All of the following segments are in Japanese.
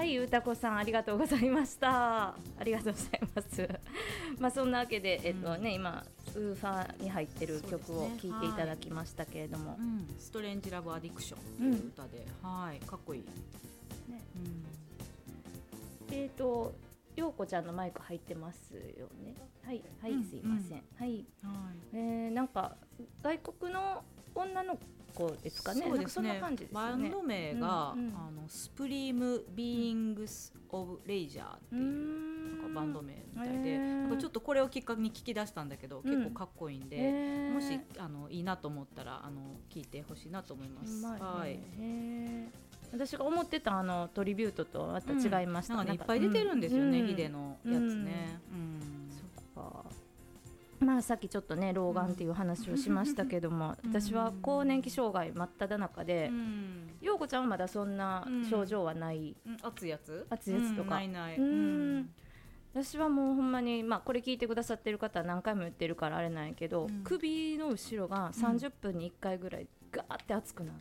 はい歌子さんありがとうございました。ありがとうございますまあそんなわけで、今ウーファーに入ってる曲を聴いていただきましたけれども、 ストレンジラブアディクションという歌で、かっこいい、ね。 陽子ちゃんのマイク入ってますよね。はい、はい、すいません。はい、なんか外国の女の子ですかね。 そうですね。 そんな感じですね。 バンド名が、スプリームビーイングスオブレイジャーっていうなんかバンド名みたいで、なんかちょっとこれをきっかけに聞き出したんだけど、結構かっこいいんで、もしいいなと思ったら聞いてほしいなと思います。はい。 私が思ってたトリビュートとまた違いました。 なんかいっぱい出てるんですよね、ヒデのやつね。 そっか。まあさっきちょっとね老眼っていう話をしましたけども、私は更年期障害真っ只中で、陽子ちゃんはまだそんな症状はない。 熱いやつとか。 ないない。 私はもうほんまに、まあ、これ聞いてくださってる方は何回も言ってるからあれなんやけど、首の後ろが30分に1回ぐらいガーって熱くなって、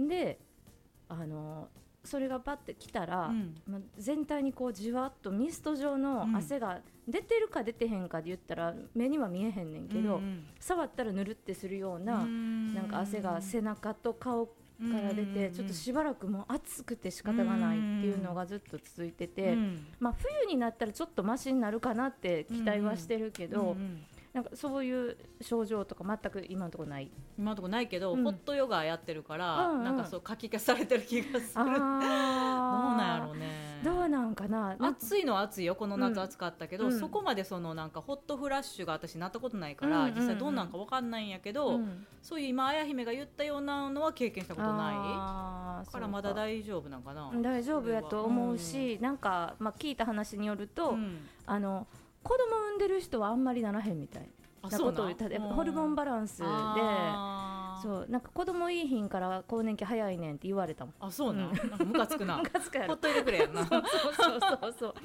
でそれがバッてきたら、全体にこうじわっとミスト状の汗が出てるか出てへんかで言ったら目には見えへんねんけど、触ったらぬるってするような、なんか汗が背中と顔から出て、ちょっとしばらくもう暑くて仕方がないっていうのがずっと続いてて、まあ、冬になったらちょっとマシになるかなって期待はしてるけど、なんかそういう症状とか全く今のところない。 今のところないけど、ホットヨガやってるから、なんかそうかき消されてる気がする。どうなんやろうね。 どうなんかな。 暑いのは暑いよ、この夏暑かったけど、そこまでなんかホットフラッシュが私なったことないから、実際どうなんか分かんないんやけど、そういう今あや姫が言ったようなのは経験したことないからまだ大丈夫なんかな。 大丈夫やと思うし、なんか、まあ、聞いた話によると、子供産んでる人はあんまりならへんみたいなことを言った。ホルモンバランスで、そうなんか子供いい品から更年期早いねんって言われたもん。 あ、そうなん。なんかムカつくな。 ムカつくやろ。 ほっといてくれやんな。 そうそん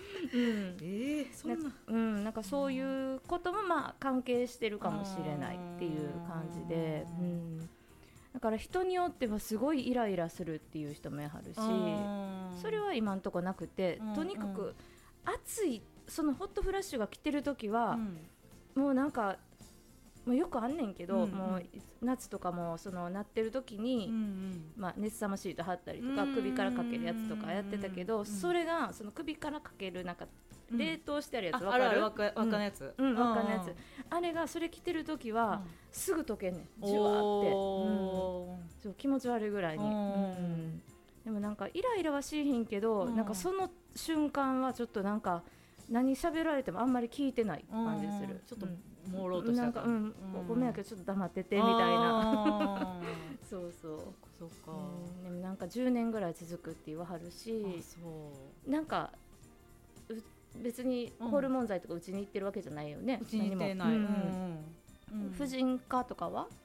な。なんかそういうこともまあ関係してるかもしれないっていう感じで、だから人によってはすごいイライラするっていう人もやはるし、それは今んとこなくて、とにかく暑い、そのホットフラッシュが来てる時は、もうなんかもうよくあんねんけど、もう夏とかもなってる時に、まあ、熱さまシート貼ったりとか、首からかけるやつとかやってたけど、それがその首からかけるなんか冷凍してあるやつ、分かる？ 輪っかのやつ、 輪っかのやつ、あれがそれ着てる時は、すぐ溶けんねん、じゅわーって、そう気持ち悪いぐらいに、でもなんかイライラはしへんけど、なんかその瞬間はちょっとなんか何喋られてもあんまり聞いてない感じする。 ちょっと朦朧としたか、 ごめんやけどちょっと黙っててみたいな。そうそう。 そうか。 でもなんか10年ぐらい続くって言わはるし、なんか別にホルモン剤とかうちに行ってるわけじゃないよね。 うちに行ってない。 婦人科とかは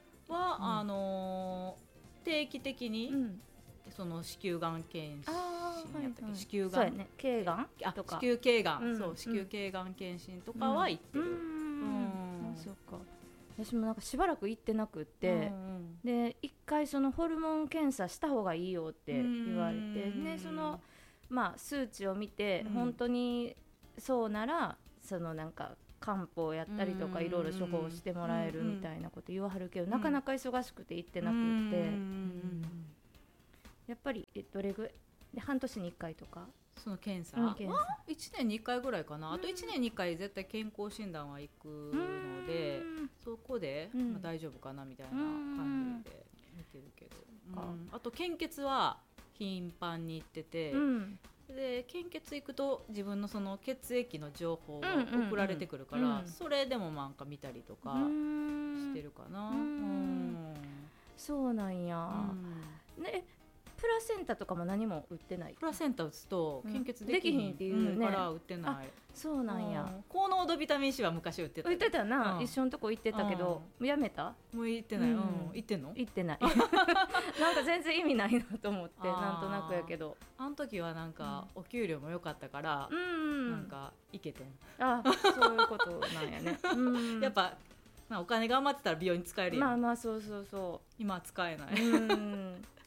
定期的にその子宮がん検診やったっけ、子宮がん、 そうやね、頸がんとか、 子宮頸がん、そう子宮頸がん検診とかは行ってる。 そうか。私もなんかしばらく行ってなくって、で一回そのホルモン検査した方がいいよって言われて、でまあ数値を見て、本当にそうならなんか漢方やったりとかいろいろ処方してもらえるみたいなこと言わはるけど、なかなか忙しくて行ってなくって、やっぱりどれぐらいで半年に1回とかその検査、1年に1回ぐらいかな。あと1年に1回絶対健康診断は行くので、そこで、大丈夫かなみたいな感じで見てるけど、あと献血は頻繁に行ってて、で献血行くと自分のその血液の情報が送られてくるから、それでもなんか見たりとかしてるかな。 そうなんや、ね。プラセンタとかも何も売ってない。 プラセンタ打つと献血できひんっていうから売ってない。 そうなんや。 高濃度ビタミン C は昔売ってた。 売ってたな、一緒のとこ行ってたけど、やめた？ もう行ってない。行ってんの？ 行ってない。なんか全然意味ないなと思って、なんとなくやけど。 あの時はなんかお給料も良かったから、なんか行けてん。 そういうことなんやね。 やっぱお金頑張ってたら美容に使えるやん。 まあそうそうそう。 今は使えない。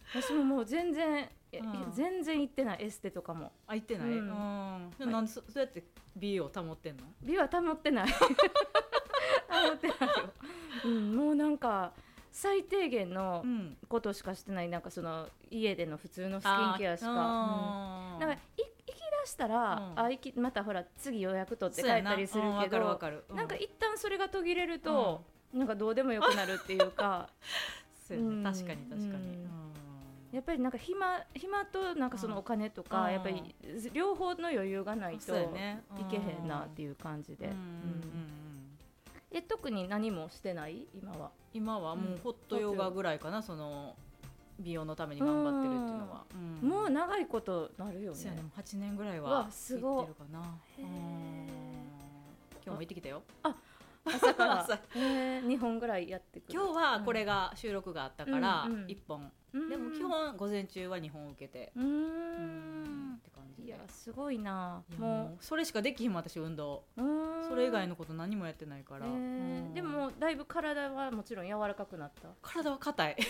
私ももう全然行ってない。エステとかも行ってない、なんでそうやって美を保ってんの？ 美は保ってない保ってないよ、もうなんか最低限のことしかしてない。なんかその家での普通のスキンケアしか、なんか行き出したら、またほら次予約取って帰ったりするけど、なんか一旦それが途切れると、なんかどうでもよくなるっていうかそうやね、確かにやっぱりなんか暇となんかそのお金とか、やっぱり両方の余裕がないといけへんなっていう感じで。特に何もしてない？ 今はもうホットヨガぐらいかな、その美容のために頑張ってるっていうのは。 もう長いことなるよね。 そうやね、8年ぐらいは行ってるかな。今日も行ってきたよ。 朝から2本ぐらいやってくる。 今日はこれが収録があったから1本、でも基本午前中は2本受けてって感じ。 いやすごいな。 もうそれしかできひんもん私、運動。それ以外のこと何もやってないから。 でもだいぶ体はもちろん柔らかくなった？体は硬い。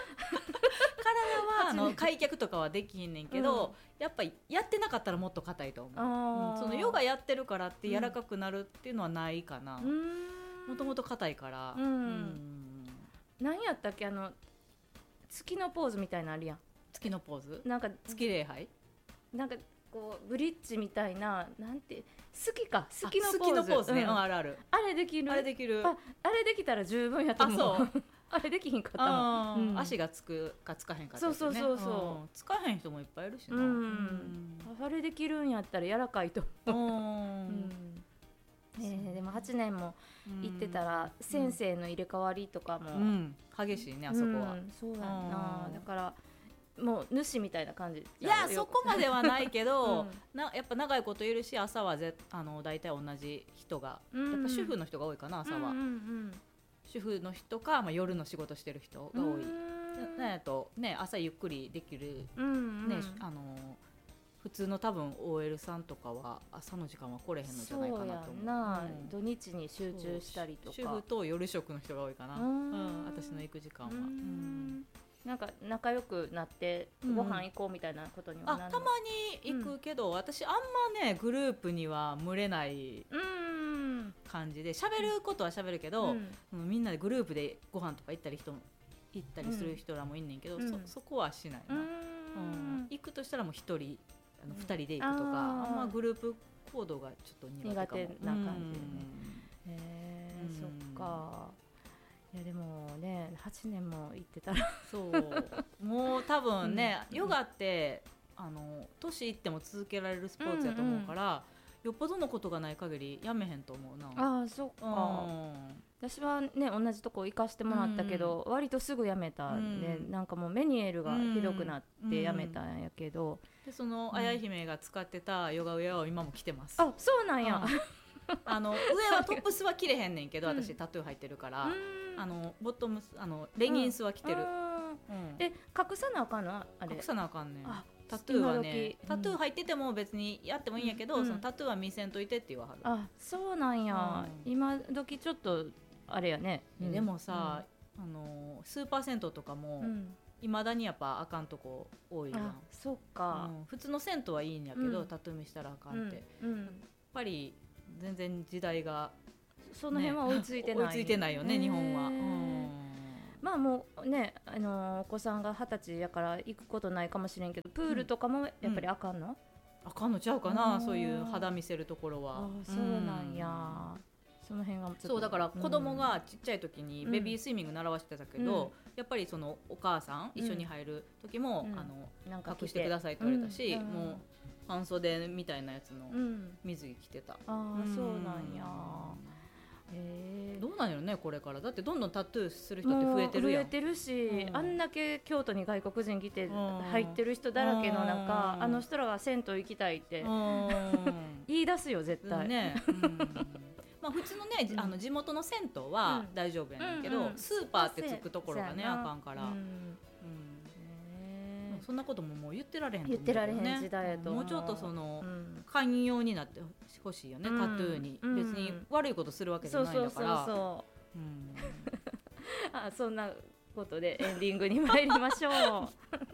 体は開脚とかはできひんねんけど、やっぱりやってなかったらもっと硬いと思う。そのヨガやってるからって柔らかくなるっていうのはないかな。もともと硬いから。 何やったっけ、月のポーズみたいなあるやん。 月のポーズ、 なんか月礼拝、 なんかこうブリッジみたいな、なんて月のポーズね、あるある。 あれできる？あれできたら十分やと思う。あれできひんかったもん。 足がつくかつかへんかった。 そうつかへん人もいっぱいいるしな。 あれできるんやったら柔らかいと思う。でも8年も行ってたら先生の入れ替わりとかも激しいね、あそこは。 そうやな。だからもう主みたいな感じ。 いやそこまではないけど、やっぱ長いこといるし、朝はだいたい同じ人が、やっぱ主婦の人が多いかな、朝は。主婦の人か、夜の仕事してる人が多い。朝ゆっくりできる、普通の多分 OL さんとかは朝の時間は来れへんのじゃないかなと思う。 土日に集中したりとか。 主婦と夜職の人が多いかな、私の行く時間は。 なんか仲良くなってご飯行こうみたいなことにはなるの？ たまに行くけど、私あんまねグループには群れない感じで、喋ることは喋るけど、みんなでグループでご飯とか行ったりする人らもいんねんけど、そこはしないな。行くとしたらもう1人2人で行くとか、あんまグループ行動がちょっと苦手な感じでね。 そっか。いやでもね、8年も行ってたらそうもう多分ね、ヨガって年いっても続けられるスポーツやと思うから、よっぽどのことがない限りやめへんと思うな。 そっか。私はね同じとこ行かしてもらったけど、割とすぐやめたんで、なんかもうメニエールがひどくなってやめたんやけど、 でそのあや姫が使ってたヨガウェアを今も着てます。 そうなんや。 上はトップスは着れへんねんけど、私タトゥー入ってるから、ボトムスレギンスは着てる。 隠さなあかんの？あれ隠さなあかんねん。タトゥーはね、タトゥー入ってても別にやってもいいんやけど、そのタトゥーは見せんといてって言わはる。 そうなんや。今時ちょっとあれやね。 でもさ、スーパー銭湯とかもいまだにやっぱあかんとこ多いやん。 そっか。 普通の銭湯はいいんやけど、タトゥー見したらあかんって。やっぱり全然時代がその辺は追いついてない。 追いついてないよね、日本は。 もうね、お子さんが20歳やから行くことないかもしれんけど、プールとかもやっぱりあかんの？ あかんのちゃうかな、そういう肌見せるところは。 そうなんや。その辺がそうだから子供がちっちゃい時にベビースイミング習わせてたけど、やっぱりそのお母さん一緒に入る時も隠してくださいって言われたし、もう半袖みたいなやつの水着着てた。 そうなんや。 どうなんやろねこれから。だってどんどんタトゥーする人って増えてるやん。 増えてるし、あんだけ京都に外国人来て入ってる人だらけの中、あの人らが銭湯行きたいって言い出すよ絶対ね。 普通のね、地元の銭湯は大丈夫やねんけど、スーパーってつくところがねあかんから、そんなことももう言ってられへんと思うけどね。 言ってられへん時代やと思う。 もうちょっとその寛容になってほしいよね、タトゥーに。別に悪いことするわけじゃないんだから。 そんなことでエンディングに参りましょう